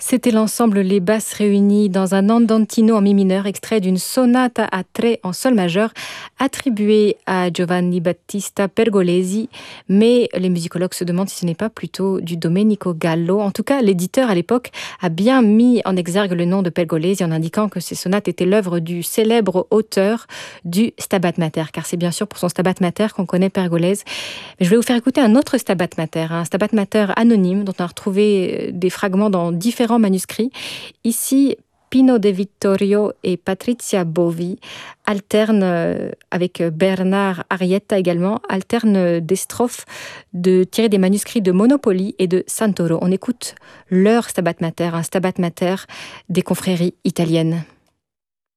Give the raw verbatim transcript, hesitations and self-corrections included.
C'était l'ensemble Les Basses réunies dans un andantino en mi mineur, extrait d'une sonata à tre en sol majeur attribuée à Giovanni Battista Pergolesi, mais les musicologues se demandent si ce n'est pas plutôt du Domenico Gallo. En tout cas, l'éditeur à l'époque a bien mis en exergue le nom de Pergolesi en indiquant que ces sonates étaient l'œuvre du célèbre auteur du Stabat Mater, car c'est bien sûr pour son Stabat Mater qu'on connaît Pergolesi. Mais je vais vous faire écouter un autre Stabat Mater, un Stabat Mater anonyme dont on a retrouvé des fragments dans différents manuscrits. Ici, Pino De Vittorio et Patrizia Bovi alternent, avec Bernard Arietta également, alternent des strophes de, tirées des manuscrits de Monopoli et de Santoro. On écoute leur Stabat Mater, un Stabat Mater des confréries italiennes.